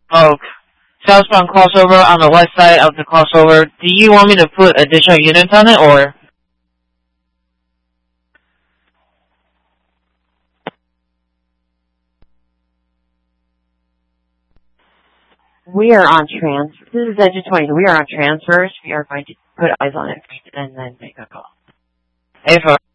Oh, southbound crossover on the west side of the crossover. Do you want me to put additional units on it, or? We are on this is Engine 20. We are on transfers. We are going to put eyes on it and then make a call. A4.